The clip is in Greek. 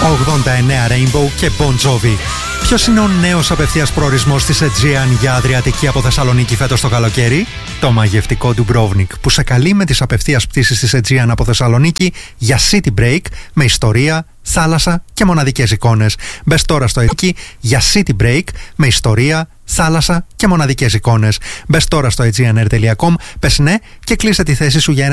89 Rainbow και Bon Jovi. Ποιος είναι ο νέος απευθείας προορισμός της Aegean για Αδριατική από Θεσσαλονίκη φέτος το καλοκαίρι? Το μαγευτικό Dubrovnik, που σε καλεί με τις απευθείας πτήσεις της Aegean από Θεσσαλονίκη για city break με ιστορία, θάλασσα και μοναδικές εικόνες. Μπες τώρα στο Aegean για city break με ιστορία, θάλασσα και μοναδικές εικόνες. Μπες τώρα στο aegeanair.com, πες ναι και κλείσε τη θέση σου για ένα